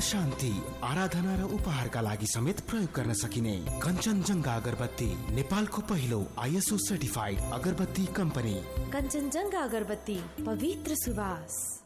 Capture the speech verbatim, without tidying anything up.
शान्ति, आराधना र उपहारका लागि समेत प्रयोग गर्न सकिने कञ्चनजङ्घा अगरबत्ती नेपालको पहिलो आइएसओ सर्टिफाइड अगरबत्ती कम्पनी। कञ्चनजङ्घा अगरबत्ती, पवित्र सुवास।